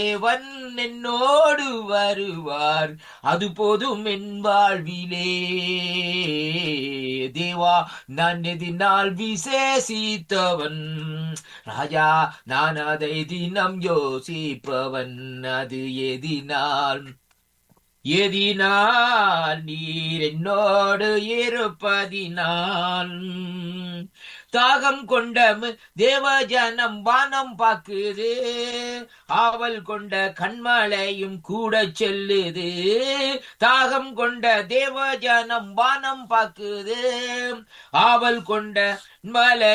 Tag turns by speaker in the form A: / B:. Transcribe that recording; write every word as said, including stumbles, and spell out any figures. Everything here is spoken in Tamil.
A: தேவன் என்னோடு வருவார், அது போதும் என் வாழ்விலே. தேவா, நான் எதினால் விசேஷித்தவன், ராஜா நான் அதை தினம் யோசிப்பவன். அது எதினால் எதினால் நீர் என்னோடு இருப்பதினால். தாகம் கொண்ட ம- தேவஜனம் வானம் பாக்குது, ஆவல் கொண்ட கண்மலையும் கூட செல்லுது. தாகம் கொண்ட தேவஜனம் வானம் பாக்குது, ஆவல் கொண்ட மலை